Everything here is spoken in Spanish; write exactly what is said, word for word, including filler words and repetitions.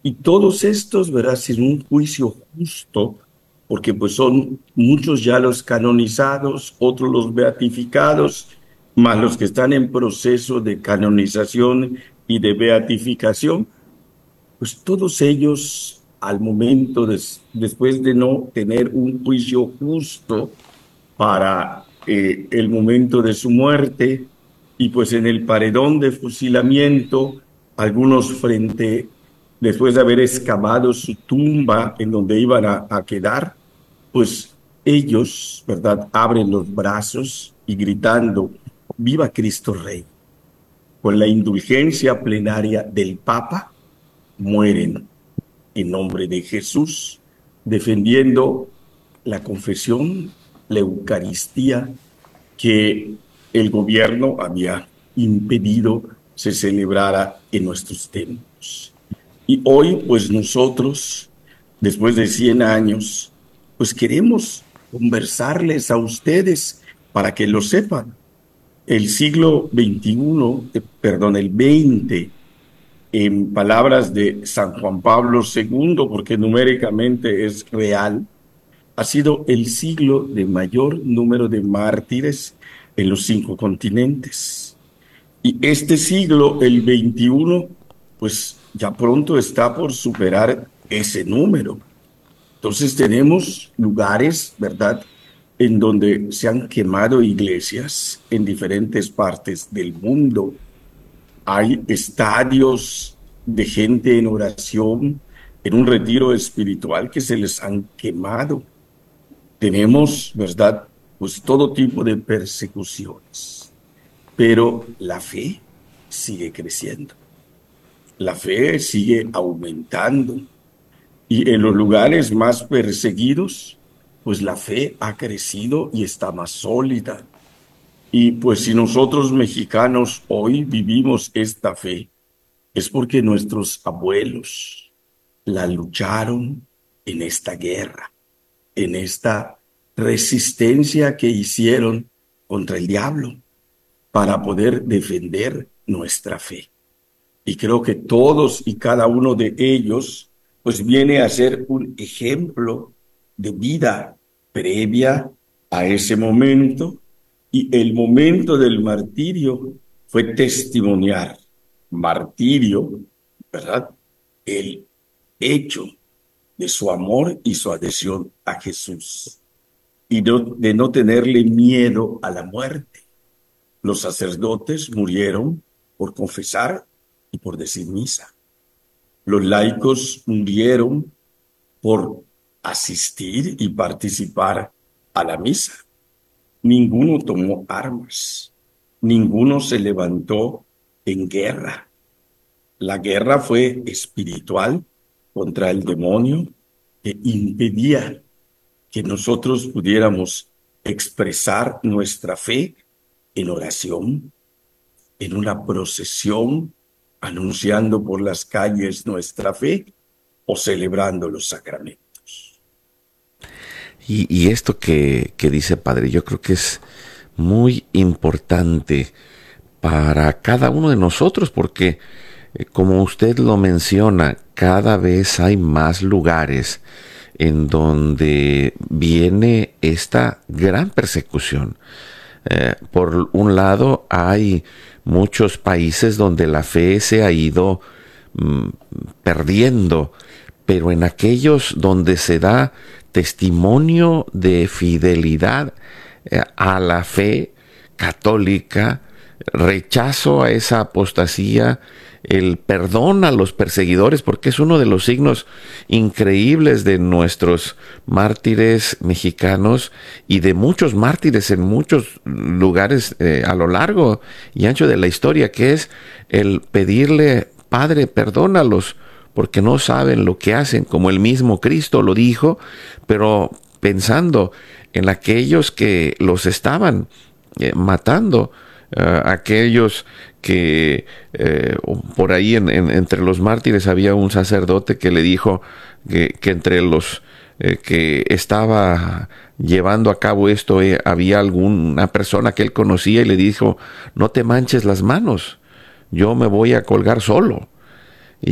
Y todos estos, verás, sin un juicio justo, porque pues son muchos ya los canonizados, otros los beatificados, más los que están en proceso de canonización y de beatificación, pues todos ellos al momento, des- después de no tener un juicio justo para eh, el momento de su muerte, y pues en el paredón de fusilamiento, algunos frente, después de haber excavado su tumba en donde iban a, a quedar, pues ellos, ¿verdad?, abren los brazos y gritando, "Viva Cristo Rey", con la indulgencia plenaria del Papa, mueren en nombre de Jesús, defendiendo la confesión, la Eucaristía que el gobierno había impedido se celebrara en nuestros templos. Y hoy, pues nosotros, después de cien años, pues queremos conversarles a ustedes para que lo sepan. El siglo veintiuno, eh, perdón, el veinte, en palabras de San Juan Pablo segundo, porque numéricamente es real, ha sido el siglo de mayor número de mártires en los cinco continentes. Y este siglo, el veintiuno, pues ya pronto está por superar ese número. Entonces tenemos lugares, ¿verdad?, en donde se han quemado iglesias en diferentes partes del mundo. Hay estadios de gente en oración, en un retiro espiritual que se les han quemado. Tenemos, ¿verdad?, pues todo tipo de persecuciones, pero la fe sigue creciendo, la fe sigue aumentando y en los lugares más perseguidos, pues la fe ha crecido y está más sólida. Y pues si nosotros mexicanos hoy vivimos esta fe, es porque nuestros abuelos la lucharon en esta guerra, en esta resistencia que hicieron contra el diablo para poder defender nuestra fe. Y creo que todos y cada uno de ellos pues viene a ser un ejemplo de vida previa a ese momento, y el momento del martirio fue testimoniar, martirio, ¿verdad?, el hecho de su amor y su adhesión a Jesús, y no, de no tenerle miedo a la muerte. Los sacerdotes murieron por confesar y por decir misa. Los laicos murieron por asistir y participar a la misa. Ninguno tomó armas, ninguno se levantó en guerra. La guerra fue espiritual contra el demonio que impedía que nosotros pudiéramos expresar nuestra fe en oración, en una procesión, anunciando por las calles nuestra fe o celebrando los sacramentos. Y, y esto que, que dice Padre, yo creo que es muy importante para cada uno de nosotros, porque eh, como usted lo menciona, cada vez hay más lugares en donde viene esta gran persecución. Eh, por un lado, hay muchos países donde la fe se ha ido mm, perdiendo, pero en aquellos donde se da testimonio de fidelidad eh, a la fe católica, rechazo a esa apostasía, el perdón a los perseguidores, porque es uno de los signos increíbles de nuestros mártires mexicanos y de muchos mártires en muchos lugares eh, a lo largo y ancho de la historia, que es el pedirle: Padre, perdónalos, porque no saben lo que hacen, como el mismo Cristo lo dijo, pero pensando en aquellos que los estaban eh, matando, uh, aquellos que eh, por ahí en, en, entre los mártires había un sacerdote que le dijo que, que entre los eh, que estaba llevando a cabo esto eh, había alguna persona que él conocía y le dijo: no te manches las manos, yo me voy a colgar solo.